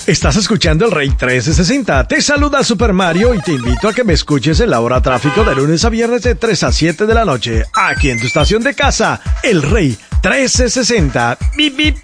Estás escuchando el Rey 1360. Te saluda Super Mario y te invito a que me escuches en la hora tráfico de lunes a viernes de 3 a 7 de la noche. Aquí en tu estación de casa, el Rey 1360. Bip, bip.